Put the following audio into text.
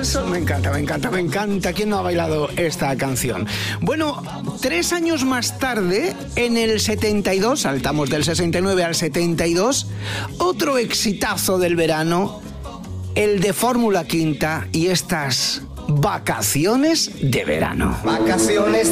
eso me encanta, me encanta, me encanta. ¿Quién no ha bailado esta canción? Bueno, 3 años más tarde, en el 72, saltamos del 69 al 72, otro exitazo del verano, el de Fórmula Quinta y estas vacaciones de verano. Vacaciones